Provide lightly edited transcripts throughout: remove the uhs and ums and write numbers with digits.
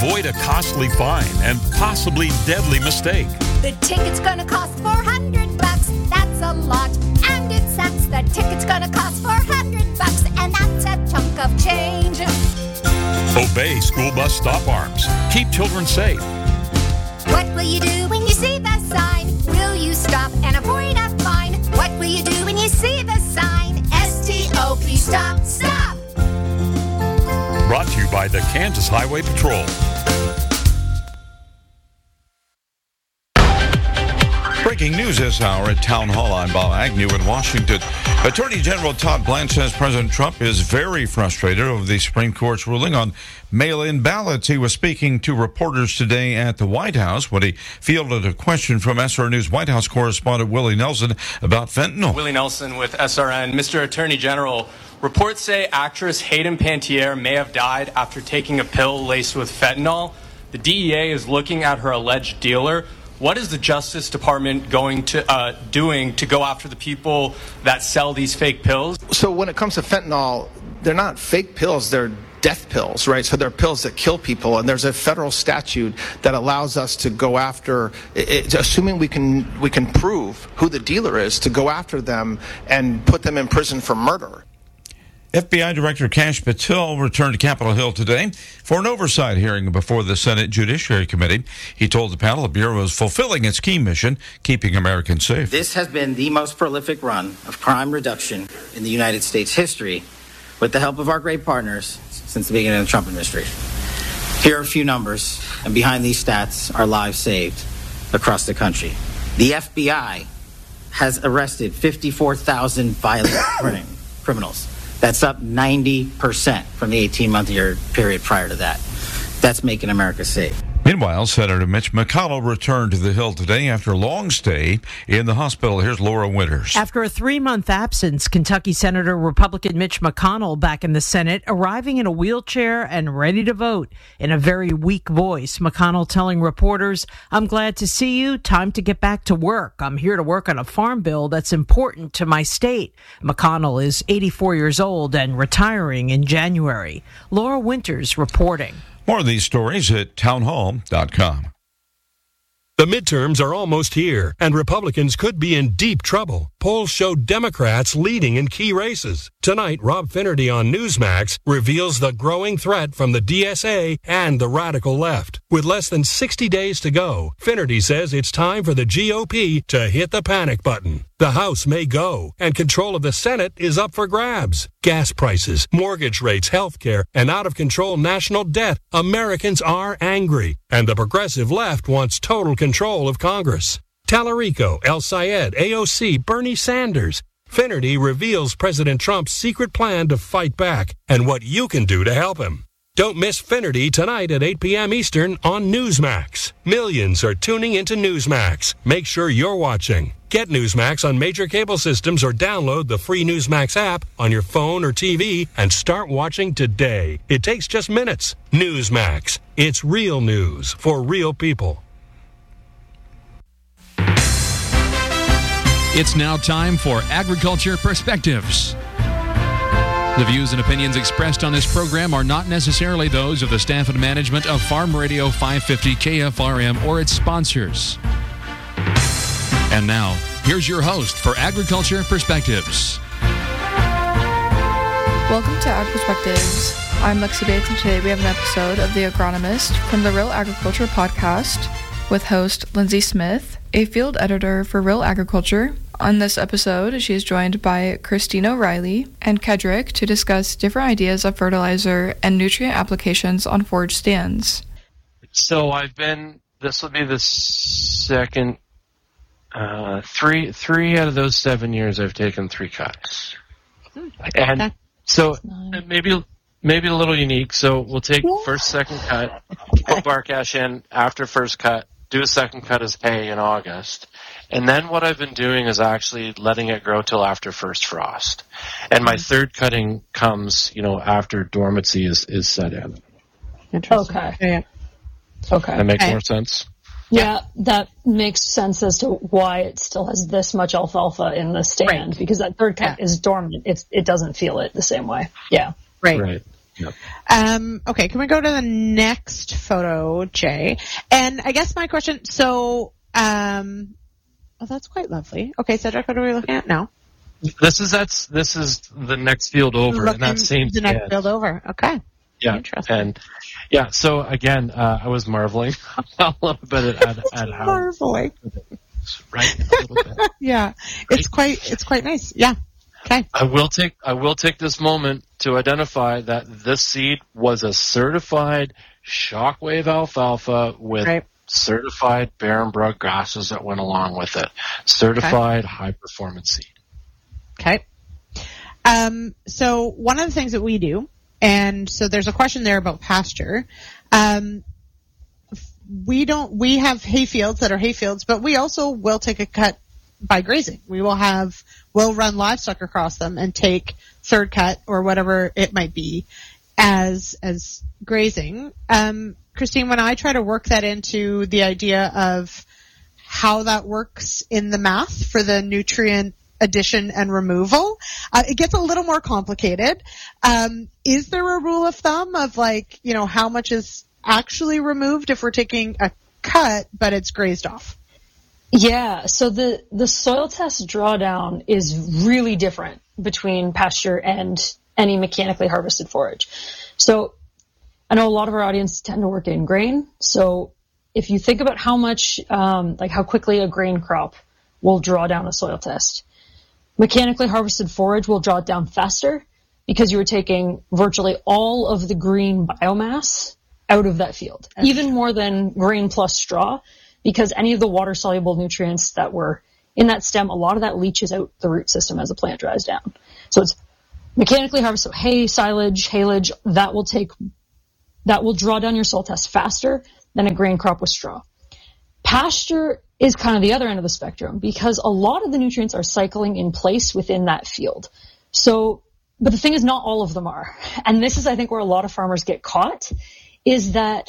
avoid a costly fine and possibly deadly mistake. The ticket's gonna cost $400. That's a lot. And it sucks. The ticket's gonna cost $400, and that's a chunk of change. Obey school bus stop arms. Keep children safe. What will you do when you see the sign? Will you stop and avoid a fine? What will you do when you see the sign? S-T-O-P, stop, stop! Brought to you by the Kansas Highway Patrol. Breaking news this hour at Town Hall. I'm Bob Agnew in Washington. Attorney General Todd Blanche says President Trump is very frustrated over the Supreme Court's ruling on mail-in ballots. He was speaking to reporters today at the White House when he fielded a question from SR News White House correspondent Willie Nelson about fentanyl. Willie Nelson with SRN. Mr. Attorney General, reports say actress Hayden Panettiere may have died after taking a pill laced with fentanyl. The DEA is looking at her alleged dealer. What is the Justice Department doing to go after the people that sell these fake pills? So when it comes to fentanyl, they're not fake pills, they're death pills, right? So they're pills that kill people, and there's a federal statute that allows us to go after, assuming we can prove who the dealer is, to go after them and put them in prison for murder. FBI Director Kash Patel returned to Capitol Hill today for an oversight hearing before the Senate Judiciary Committee. He told the panel the Bureau is fulfilling its key mission, keeping Americans safe. This has been the most prolific run of crime reduction in the United States history, with the help of our great partners since the beginning of the Trump administration. Here are a few numbers, and behind these stats are lives saved across the country. The FBI has arrested 54,000 violent criminals. That's up 90% from the 18-month year period prior to that. That's making America safe. Meanwhile, Senator Mitch McConnell returned to the Hill today after a long stay in the hospital. Here's Laura Winters. After a 3-month absence, Kentucky Senator Republican Mitch McConnell back in the Senate, arriving in a wheelchair and ready to vote. In a very weak voice, McConnell telling reporters, "I'm glad to see you. Time to get back to work. I'm here to work on a farm bill that's important to my state." McConnell is 84 years old and retiring in January. Laura Winters reporting. More of these stories at townhall.com. The midterms are almost here, and Republicans could be in deep trouble. Polls show Democrats leading in key races. Tonight, Rob Finnerty on Newsmax reveals the growing threat from the DSA and the radical left. With less than 60 days to go, Finnerty says it's time for the GOP to hit the panic button. The House may go, and control of the Senate is up for grabs. Gas prices, mortgage rates, health care, and out-of-control national debt. Americans are angry, and the progressive left wants total control of Congress. Tallarico, El Sayed, AOC, Bernie Sanders. Finnerty reveals President Trump's secret plan to fight back and what you can do to help him. Don't miss Finnerty tonight at 8 p.m. Eastern on Newsmax. Millions are tuning into Newsmax. Make sure you're watching. Get Newsmax on major cable systems or download the free Newsmax app on your phone or TV and start watching today. It takes just minutes. Newsmax. It's real news for real people. It's now time for Agriculture Perspectives. The views and opinions expressed on this program are not necessarily those of the staff and management of Farm Radio 550 KFRM or its sponsors. And now, here's your host for Agriculture Perspectives. Welcome to Ag Perspectives. I'm Lexi Bates, and today we have an episode of The Agronomist from the Real Agriculture podcast with host Lindsay Smith, a field editor for Real Agriculture. On this episode, she is joined by Christina O'Reilly and Kedrick to discuss different ideas of fertilizer and nutrient applications on forage stands. So this will be the second, 3 out of those 7 years I've taken 3 cuts. And so maybe a little unique. So we'll take first, second cut, put bark ash in after first cut, do a second cut as hay in August. And then what I've been doing is actually letting it grow till after first frost. And my third cutting comes, after dormancy is set in. Interesting. Okay. That makes more sense? Yeah, that makes sense as to why it still has this much alfalfa in the stand, because that third cut is dormant. It doesn't feel it the same way. Yeah. Right. Yep. Okay, can we go to the next photo, Jay? And I guess my question, so, that's quite lovely. Okay, Cedric, what are we looking at now? This is the next field over, and that same the next field over. Okay. Yeah. Interesting. And yeah, so again, I was marveling a little bit at how marveling. Right, a little bit. Yeah, it's quite nice. Yeah. Okay. I will take this moment to identify that this seed was a certified Shockwave alfalfa with certified barren brook grasses that went along with it. Certified high performance seed. Okay. So one of the things that we do, and so there's a question there about pasture. We have hay fields that are hay fields, but we also will take a cut by grazing. We'll run livestock across them and take third cut or whatever it might be as grazing. Christine, when I try to work that into the idea of how that works in the math for the nutrient addition and removal, it gets a little more complicated. Is there a rule of thumb of how much is actually removed if we're taking a cut but it's grazed off? Yeah, so the soil test drawdown is really different between pasture and any mechanically harvested forage. So I know a lot of our audience tend to work in grain. So if you think about how much, how quickly a grain crop will draw down a soil test, mechanically harvested forage will draw it down faster because you are taking virtually all of the green biomass out of that field, even more than grain plus straw, because any of the water-soluble nutrients that were in that stem, a lot of that leaches out the root system as the plant dries down. So it's mechanically harvested hay, silage, haylage, that will draw down your soil test faster than a grain crop with straw. Pasture is kind of the other end of the spectrum because a lot of the nutrients are cycling in place within that field. So, but the thing is, not all of them are. And this is, I think, where a lot of farmers get caught, is that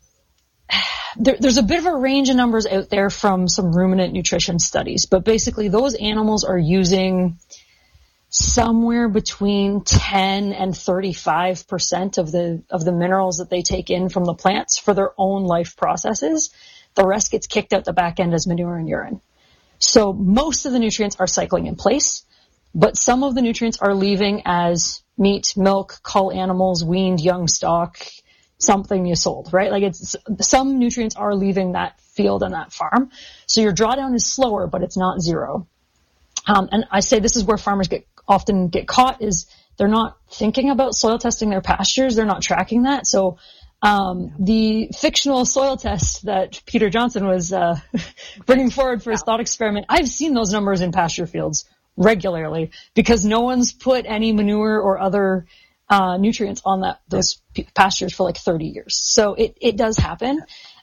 there's a bit of a range of numbers out there from some ruminant nutrition studies, but basically those animals are using somewhere between 10 and 35% of the minerals that they take in from the plants for their own life processes. The rest gets kicked out the back end as manure and urine. So most of the nutrients are cycling in place, but some of the nutrients are leaving as meat, milk, cull animals, weaned young stock, something you sold, right? It's some nutrients are leaving that field and that farm. So your drawdown is slower, but it's not zero. And I say this is where farmers often get caught, is they're not thinking about soil testing their pastures. They're not tracking that. So the fictional soil test that Peter Johnson was bringing forward for his thought experiment, I've seen those numbers in pasture fields regularly because no one's put any manure or other nutrients on those pastures for 30 years. So it does happen.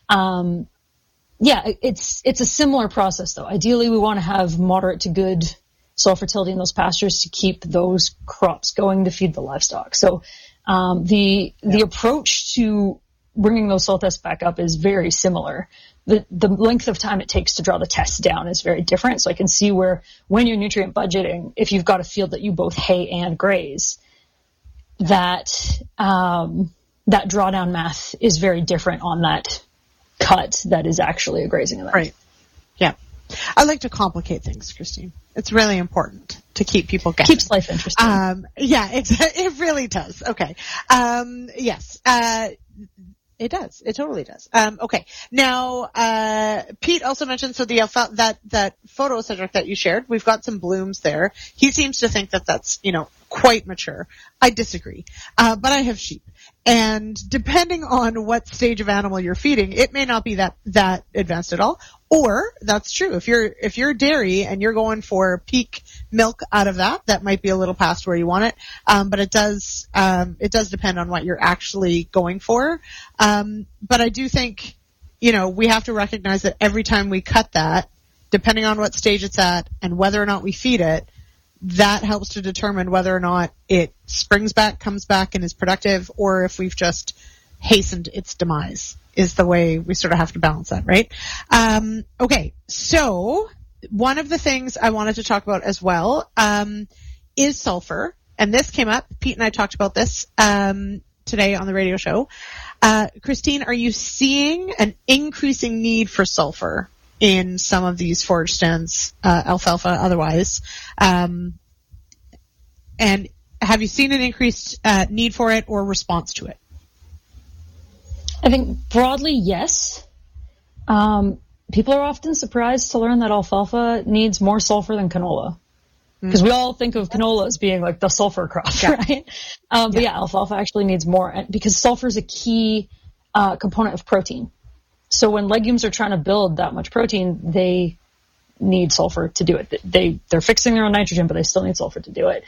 It's a similar process though. Ideally, we want to have moderate to good soil fertility in those pastures to keep those crops going to feed the livestock. So the approach to bringing those soil tests back up is very similar. The length of time it takes to draw the tests down is very different. So I can see where when you're nutrient budgeting, if you've got a field that you both hay and graze, that drawdown math is very different on that cut that is actually a grazing event. Right. Yeah. I like to complicate things, Christine. It's really important to keep people guessing. Keeps life interesting. It really does. Okay. Yes. It does. It totally does. Okay. Now, Pete also mentioned, so that photo, Cedric, that you shared, we've got some blooms there. He seems to think that that's, quite mature. I disagree. But I have sheep. And depending on what stage of animal you're feeding, it may not be that advanced at all. Or that's true. If you're dairy and you're going for peak milk out of that might be a little past where you want it. But it does depend on what you're actually going for. But I do think, we have to recognize that every time we cut that, depending on what stage it's at and whether or not we feed it, that helps to determine whether or not it springs back, comes back, and is productive, or if we've just hastened its demise, is the way we sort of have to balance that, right? Okay, so one of the things I wanted to talk about as well is sulfur, and this came up. Pete and I talked about this. today on the radio show. Christine, are you seeing an increasing need for sulfur in some of these forage stands, alfalfa otherwise? And have you seen an increased need for it or response to it? I think broadly, yes. People are often surprised to learn that alfalfa needs more sulfur than canola. Because we all think of canola as being like the sulfur crop, right? But alfalfa actually needs more because sulfur is a key component of protein. So when legumes are trying to build that much protein, they need sulfur to do it. They're fixing their own nitrogen, but they still need sulfur to do it.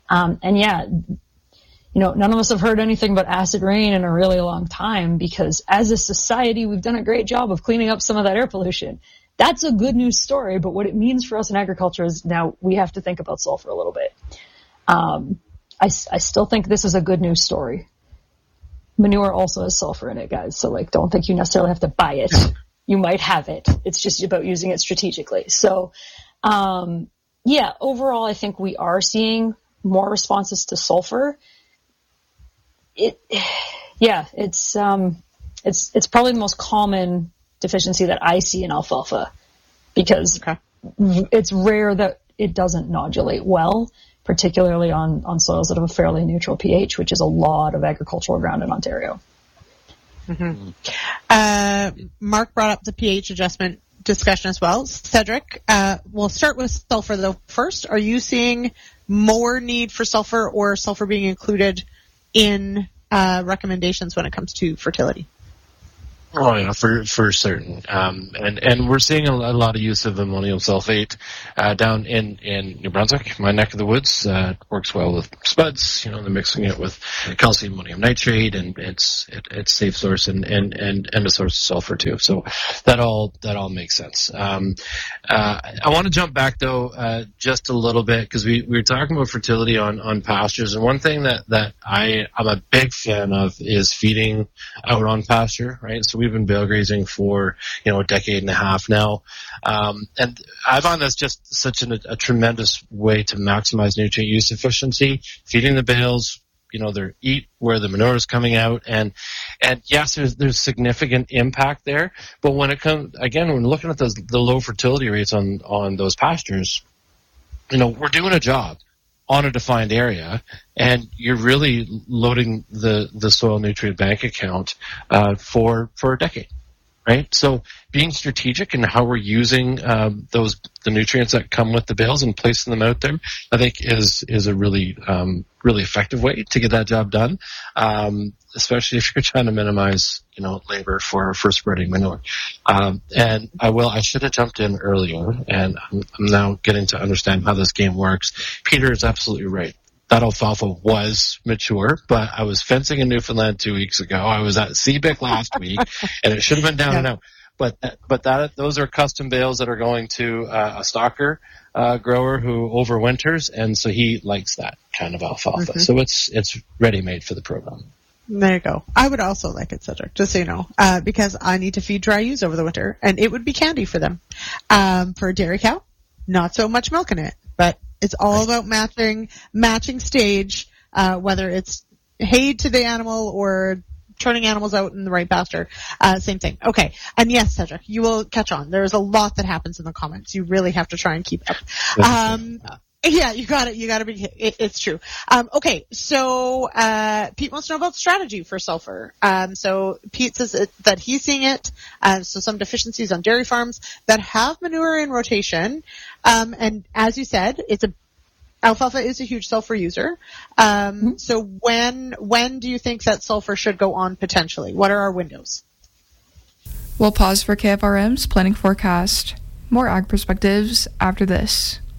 None of us have heard anything but acid rain in a really long time because as a society, we've done a great job of cleaning up some of that air pollution. That's a good news story, but what it means for us in agriculture is now we have to think about sulfur a little bit. I still think this is a good news story. Manure also has sulfur in it, guys, so don't think you necessarily have to buy it. You might have it. It's just about using it strategically. So, overall, I think we are seeing more responses to sulfur. It's probably the most common deficiency that I see in alfalfa because it's rare that it doesn't nodulate well, particularly on soils that have a fairly neutral pH, which is a lot of agricultural ground in Ontario. Mark brought up the pH adjustment discussion as well. Cedric, we'll start with sulfur though first. Are you seeing more need for sulfur or sulfur being included in recommendations when it comes to fertility? Oh yeah, for certain. And we're seeing a lot of use of ammonium sulfate down in New Brunswick, my neck of the woods. It works well with spuds. They're mixing it with calcium ammonium nitrate, and it's a safe source and a source of sulfur too. So that all makes sense. I want to jump back though just a little bit because we were talking about fertility on pastures, and one thing that I'm a big fan of is feeding out on pasture, right? So we've been bale grazing for a decade and a half now, and I find that's just such a tremendous way to maximize nutrient use efficiency. Feeding the bales, they eat where the manure is coming out, and yes, there's significant impact there. But when it comes when looking at the low fertility rates on those pastures, we're doing a job on a defined area, and you're really loading the soil nutrient bank account for a decade, right? So being strategic in how we're using the nutrients that come with the bales and placing them out there, I think is a really effective way to get that job done, especially if you're trying to minimize labor for spreading manure. And I should have jumped in earlier, and I'm now getting to understand how this game works. Peter is absolutely right. That alfalfa was mature, but I was fencing in Newfoundland 2 weeks ago. I was at CBIC last week, and it should have been down and out. But those are custom bales that are going to a stalker grower who overwinters, and so he likes that kind of alfalfa. So it's ready-made for the program. There you go. I would also like it, Cedric, just so you know, because I need to feed dry ewes over the winter, and it would be candy for them. For a dairy cow, not so much milk in it, but it's all about matching stage, whether it's hay to the animal or turning animals out in the right pasture. Same thing. Okay. And yes, Cedric, you will catch on. There's a lot that happens in the comments. You really have to try and keep up. Yeah, you got it. You got to be. It's true. Okay, so Pete wants to know about strategy for sulfur. So Pete says that he's seeing it. So some deficiencies on dairy farms that have manure in rotation. And as you said, alfalfa is a huge sulfur user. So when do you think that sulfur should go on potentially? What are our windows? We'll pause for KFRM's planning forecast. More ag perspectives after this.